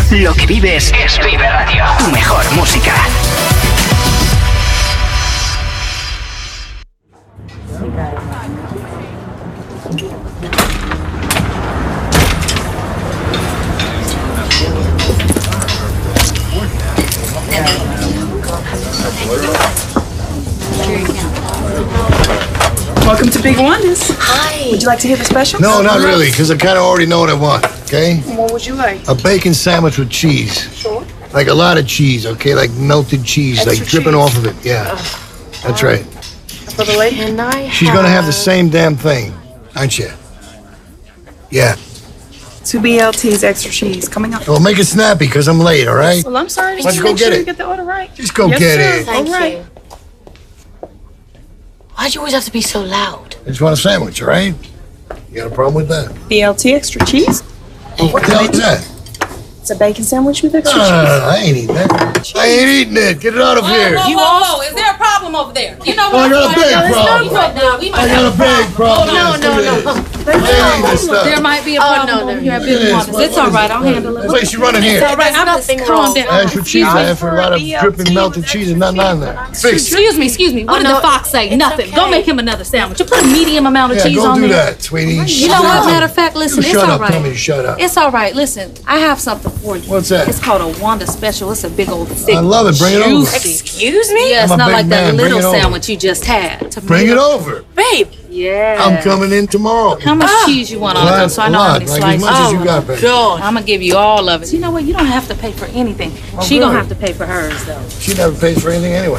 Lo que vives es Vive Radio. Tu mejor música. Welcome to Big Wonders. Hi. Would you like to hear the special? No, not really, because I kind of already know what I want, okay? What would you like? A bacon sandwich with cheese. Sure. Like a lot of cheese, okay? Like melted cheese, Extra like dripping cheese. off of it, yeah. That's right. For the lady? And I She's gonna have the same damn thing, aren't you? Yeah. 2 BLTs, extra cheese, coming up. Well, make it snappy, because I'm late, all right? Well, I'm sorry. Why don't you Make go get sure it? you get the order right. Just go Yes, get sir. it. Thank All right. you. Why'd you always have to be so loud? I just want a sandwich, all right? You got a problem with that? BLT, extra cheese. What the hell is that? It's a bacon sandwich with No, extra no, cheese. no, no, I ain't eating that. I ain't eating it. Get it out of here. Whoa, is there a problem over there? You know Oh, I got a big problem. We I got a big problem. No. I ain't this stuff. There might be a problem over here at Big Wonders. It's all right. I'll handle it. Wait, she running here. All right, I'm just nothing calm wrong. down. Extra cheese, I have for a lot of dripping melted cheese and nothing on there. Fix it. Excuse me. What did the fox say? Nothing. okay. Go make him another sandwich. You put a medium amount of Yeah, cheese go on do there. that, sweetie. You know what? Matter of fact, listen, You it's shut all up, tell me right. to shut up. It's all right. Listen, I have something for you. What's that? It's called a Wanda Special. It's a big old thick. I love it. Bring it over. juicy- Excuse me? Yeah, it's I'm a not big like that man. Bring little it over. sandwich you just had. Bring it over. Babe. Yeah. I'm coming in tomorrow. How much cheese you want on it, so I A know how lot, many like as slices. much as you got, baby. God. I'm gonna give you all of it. You know what? You don't have to pay for anything. She good. gonna have to pay for hers though. She never pays for anything anyway.